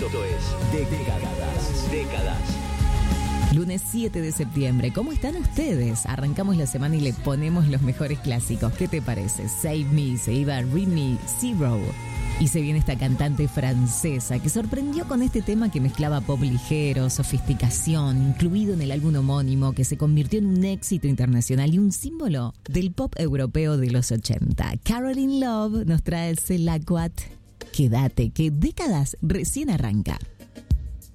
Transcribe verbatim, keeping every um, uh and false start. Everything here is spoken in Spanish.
Esto es Décadas. Décadas. Lunes siete de septiembre. ¿Cómo están ustedes? Arrancamos la semana y le ponemos los mejores clásicos. ¿Qué te parece? Save Me, se iba Read Me, Zero. Y se viene esta cantante francesa que sorprendió con este tema que mezclaba pop ligero, sofisticación, incluido en el álbum homónimo, que se convirtió en un éxito internacional y un símbolo del pop europeo de los ochenta. Caroline Love nos trae C'est la Quat. Quédate, que Décadas recién arranca.